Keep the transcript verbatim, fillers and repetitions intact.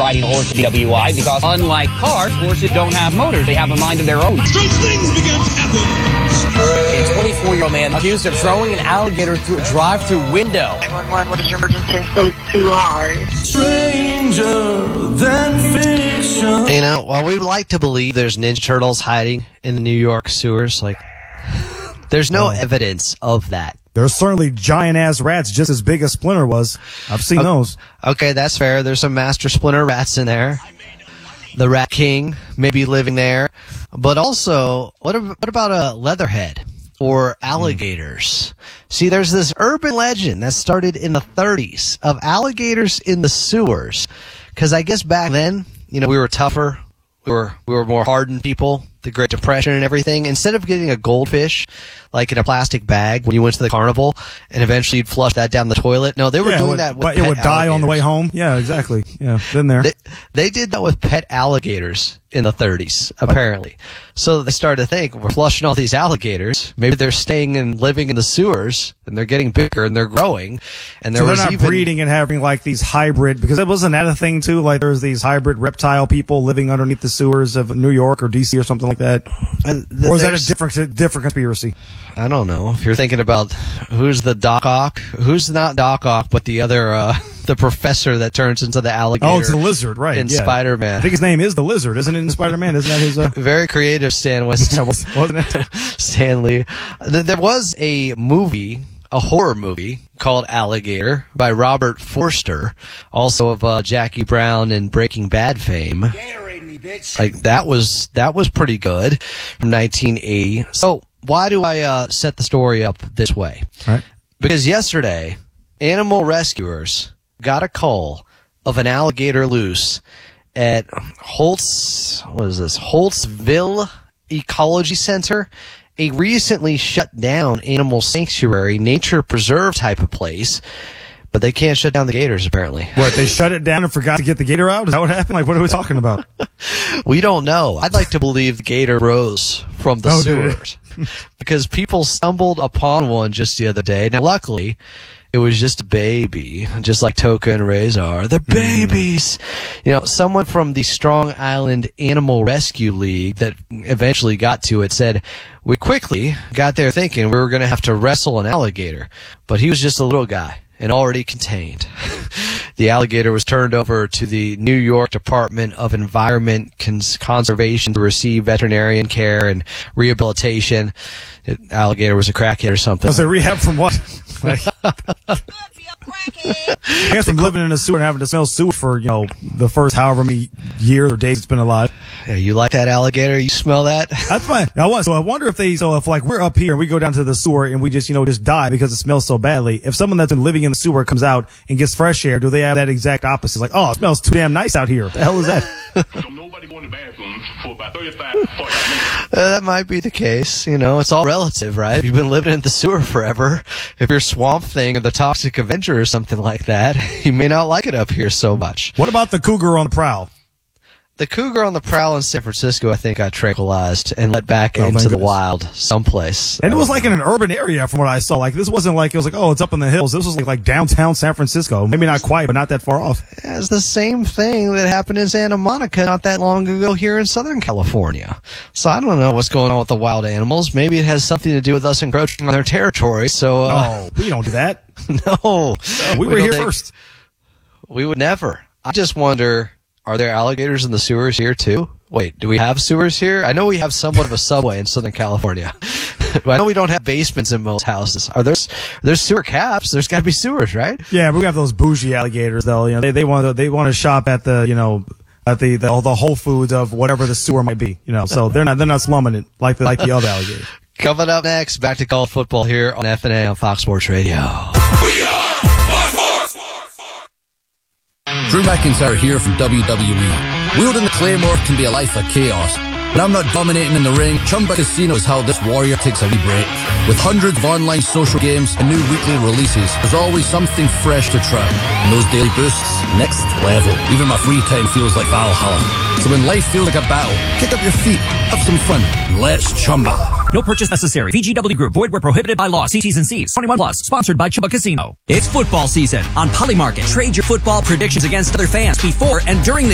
riding a horse to D W I because, unlike cars, horses don't have motors. They have a mind of their own. Strange things begin to happen. A twenty-four-year-old man accused of throwing an alligator through a drive-through window. nine one one, what is your emergency? It's too hard. Stranger than fiction. You know, while we would like to believe there's Ninja Turtles hiding in the New York sewers, like, there's no oh. evidence of that. There's certainly giant-ass rats just as big as Splinter was. I've seen okay, those. Okay, that's fair. There's some Master Splinter rats in there. The Rat King may be living there. But also, what, what about a leatherhead or alligators? Mm. See, there's this urban legend that started in the thirties of alligators in the sewers. Because I guess back then, you know, we were tougher. We were, we were more hardened people. The Great Depression and everything. Instead of getting a goldfish, like in a plastic bag when you went to the carnival, and eventually you'd flush that down the toilet. No, they were yeah, doing would, that with but pet it would die alligators. on the way home. Yeah, exactly. Yeah, been there. They, they did that with pet alligators in the thirties, apparently. So they started to think, we're flushing all these alligators. Maybe they're staying and living in the sewers, and they're getting bigger, and they're growing. And there so they're was not even, breeding and having like these hybrid, because it wasn't that a thing too? Like there was these hybrid reptile people living underneath the sewers of New York or D C or something like that. And th- or is that a different different conspiracy? I don't know. If you're thinking about who's the Doc Ock, who's not Doc Ock, but the other, uh, the professor that turns into the alligator. Oh, it's the lizard, right? In yeah. Spider-Man. I think his name is the Lizard, isn't it? In Spider-Man, isn't that his? Uh... Very creative, Stan West. Wasn't it? Stan Lee. There was a movie, a horror movie called Alligator by Robert Forster, also of uh, Jackie Brown and Breaking Bad fame. Me, bitch. Like that was that was pretty good from nineteen eighty. So why do I uh, set the story up this way? Right. Because yesterday, animal rescuers got a call of an alligator loose at Holtz, what is this, Holtzville Ecology Center, a recently shut down animal sanctuary, nature preserve type of place. But they can't shut down the gators, apparently. What, they shut it down and forgot to get the gator out? Is that what happened? Like, what are we talking about? We don't know. I'd like to believe the gator rose from the oh, sewers. Because people stumbled upon one just the other day. Now, luckily, it was just a baby, just like Toka and Razor. The babies! You know, someone from the Strong Island Animal Rescue League that eventually got to it said, we quickly got there thinking we were going to have to wrestle an alligator. But he was just a little guy and already contained. The alligator was turned over to the New York Department of Environment Cons- Conservation to receive veterinarian care and rehabilitation. The alligator was a crackhead or something. Was it rehab from what? Like, I guess from living in a sewer and having to smell sewer for, you know, the first however many years or days it's been alive. Yeah, you like that alligator? You smell that? That's fine. I was. So I wonder if they, so if like we're up here and we go down to the sewer and we just, you know, just die because it smells so badly. If someone that's been living in the sewer comes out and gets fresh air, do they have that exact opposite? Like, oh, it smells too damn nice out here. What the hell is that? So nobody go in the bathroom for about thirty-five, forty minutes. Uh, that might be the case. You know, it's all relative, right? If you've been living in the sewer forever, if you're Swamp Thing or the Toxic Avenger or something like that, you may not like it up here so much. What about the cougar on the prowl? The cougar on the prowl in San Francisco, I think, got tranquilized and let back Oh, into thank the goodness. wild someplace. And it was like in an urban area from what I saw. Like this wasn't like, it was like, oh, it's up in the hills. This was like, like downtown San Francisco. Maybe not quite, but not that far off. It's the same thing that happened in Santa Monica not that long ago here in Southern California. So I don't know what's going on with the wild animals. Maybe it has something to do with us encroaching on their territory. So, uh, Oh, we don't do that. no. We were don't here think- first. We would never. I just wonder, are there alligators in the sewers here too? Wait, do we have sewers here? I know we have somewhat of a subway in Southern California. But I know we don't have basements in most houses. Are there, there's sewer caps? There's got to be sewers, right? Yeah, but we have those bougie alligators though. You know, they they want to they want to shop at the you know at the the, the Whole Foods of whatever the sewer might be. You know, so they're not they're not slumming it like the like the other alligators. Coming up next, back to college football here on F N A on Fox Sports Radio. We are Fox Sports. Drew McIntyre here from W W E. Wielding the Claymore can be a life of chaos, but I'm not dominating in the ring. Chumba Casino is how this warrior takes a wee break. With hundreds of online social games and new weekly releases, there's always something fresh to try. And those daily boosts, next level. Even my free time feels like Valhalla. So when life feels like a battle, kick up your feet, have some fun, and let's Chumba. No purchase necessary. V G W Group. Void where prohibited by law. See T's and C's. twenty-one plus. Sponsored by Chumba Casino. It's football season on Polymarket. Trade your football predictions against other fans before and during the